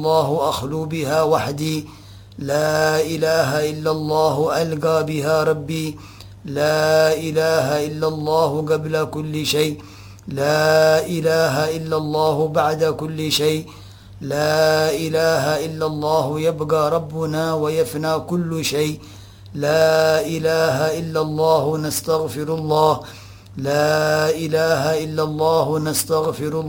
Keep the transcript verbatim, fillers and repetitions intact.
الله أخلو بها وحدي، لا إله إلا الله ألقى بها ربي، لا إله إلا الله قبل كل شيء، لا إله إلا الله بعد كل شيء، لا إله إلا الله يبقى ربنا ويفنى كل شيء، لا إله إلا الله نستغفر الله، لا إله إلا الله نستغفر الله.